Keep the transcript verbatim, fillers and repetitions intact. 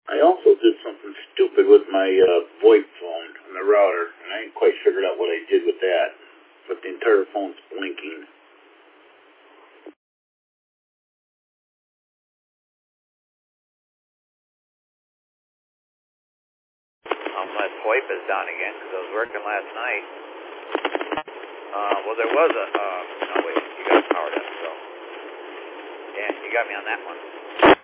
I also did something stupid with my uh, VoIP phone on the router, and I ain't quite figured out what I did with that, but the entire phone's blinking. Um, my VoIP is down again because I was working last night. Uh, well, there was a, uh, no wait, you got powered up, so. Yeah, you got me on that one.